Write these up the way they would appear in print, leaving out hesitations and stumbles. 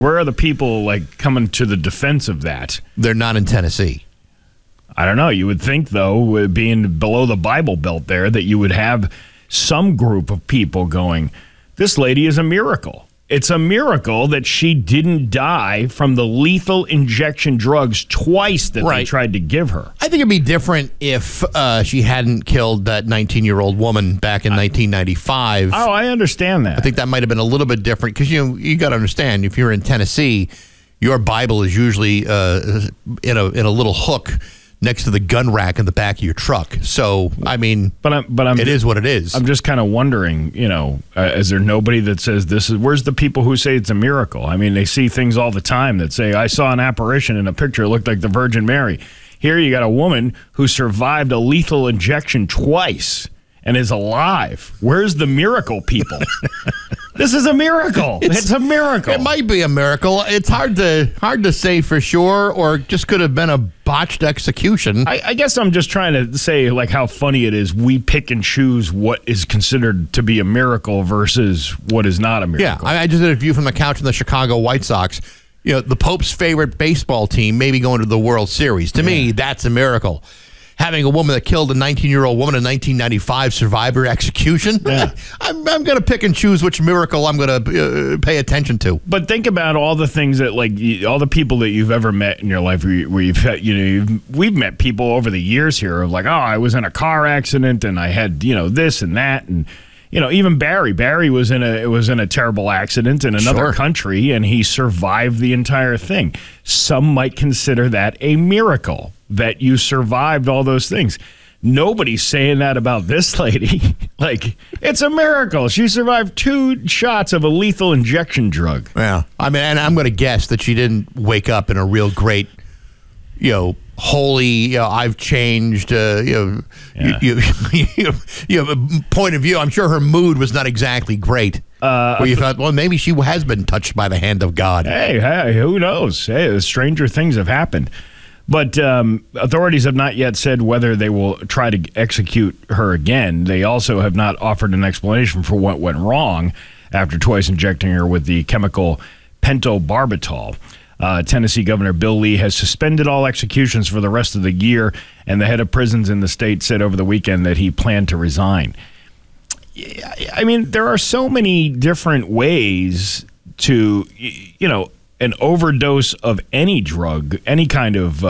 Where are the people like coming to the defense of that? They're not in Tennessee. I don't know. You would think, though, being below the Bible Belt there, that you would have some group of people going, this lady is a miracle. It's a miracle that she didn't die from the lethal injection drugs twice that they tried to give her. I think it'd be different if she hadn't killed that 19-year-old woman back in 1995. Oh, I understand that. I think that might have been a little bit different because you got to understand, if you're in Tennessee, your Bible is usually in a little hook next to the gun rack in the back of your truck. So, I mean, it is what it is. I'm just kind of wondering, is there nobody that says where's the people who say it's a miracle? I mean, they see things all the time that say, I saw an apparition in a picture, it looked like the Virgin Mary. Here you got a woman who survived a lethal injection twice and is alive. Where's the miracle, people? This is a miracle. It's a miracle. It might be a miracle. It's hard to say for sure, or just could have been a botched execution. I guess I'm just trying to say, like, how funny it is. We pick and choose what is considered to be a miracle versus what is not a miracle. Yeah, I just did a view from the couch in the Chicago White Sox. The Pope's favorite baseball team maybe going to the World Series. To me, that's a miracle. Having a woman that killed a 19-year-old woman in 1995 survivor execution, I'm going to pick and choose which miracle I'm going to pay attention to. But think about all the things that, like, all the people that you've ever met in your life where you've had, we've met people over the years here of like, oh, I was in a car accident and I had, this and that. And, even Barry was in a terrible accident in another country and he survived the entire thing. Some might consider that a miracle, that you survived all those things. Nobody's saying that about this lady. Like, it's a miracle. She survived 2 shots of a lethal injection drug. Yeah. I mean, and I'm going to guess that she didn't wake up in a real great, holy, I've changed, point of view. I'm sure her mood was not exactly great. Where you thought, well, maybe she has been touched by the hand of God. Hey, who knows? Hey, stranger things have happened. But authorities have not yet said whether they will try to execute her again. They also have not offered an explanation for what went wrong after twice injecting her with the chemical pentobarbital. Tennessee Governor Bill Lee has suspended all executions for the rest of the year, and the head of prisons in the state said over the weekend that he planned to resign. I mean, there are so many different ways to, an overdose of any drug, any kind of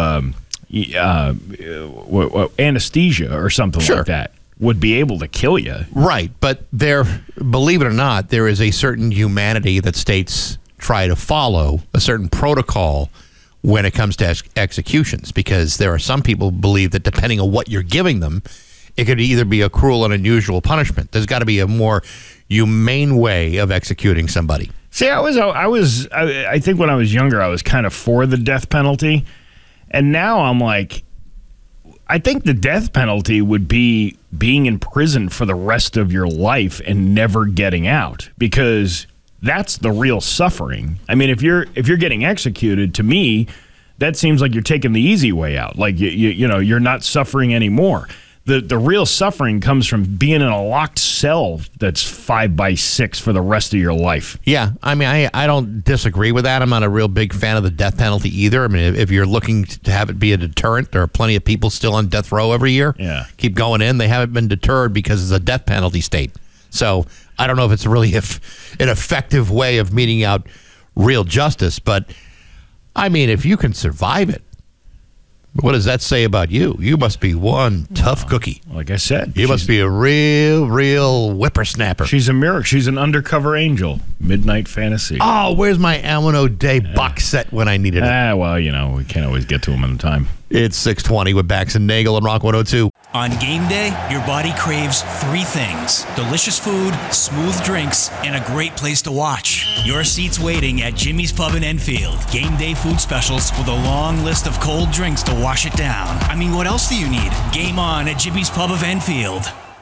anesthesia or something like that would be able to kill you. Right, but believe it or not, there is a certain humanity that states try to follow, a certain protocol when it comes to executions, because there are some people who believe that depending on what you're giving them, it could either be a cruel and unusual punishment. There's got to be a more humane way of executing somebody. See, I think when I was younger, I was kind of for the death penalty. And now I'm like, I think the death penalty would be being in prison for the rest of your life and never getting out, because that's the real suffering. I mean, if you're getting executed, to me, that seems like you're taking the easy way out. Like, you're not suffering anymore. The real suffering comes from being in a locked cell that's 5x6 for the rest of your life. Yeah, I mean, I don't disagree with that. I'm not a real big fan of the death penalty either. I mean, if you're looking to have it be a deterrent, there are plenty of people still on death row every year. Yeah. Keep going in. They haven't been deterred because it's a death penalty state. So I don't know if it's really an effective way of meting out real justice. But, I mean, if you can survive it, what does that say about you? You must be one tough cookie. Like I said. You must be a real whippersnapper. She's a miracle. She's an undercover angel. Midnight Fantasy. Oh, where's my Allen O'Day box set when I needed it? Well, we can't always get to them in time. It's 6:20 with Bax and Nagel and Rock 102. On game day, your body craves 3 things: delicious food, smooth drinks, and a great place to watch. Your seat's waiting at Jimmy's Pub in Enfield. Game day food specials with a long list of cold drinks to wash it down. I mean, what else do you need? Game on at Jimmy's Pub of Enfield.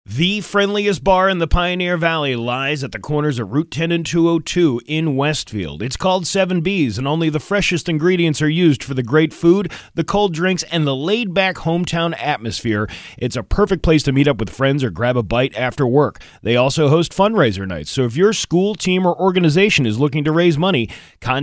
The friendliest bar in the Pioneer Valley lies at the corners of Route 10 and 202 in Westfield. It's called 7B's, and only the freshest ingredients are used for the great food, the cold drinks, and the laid-back hometown atmosphere. It's a perfect place to meet up with friends or grab a bite after work. They also host fundraiser nights, so if your school, team, or organization is looking to raise money, contact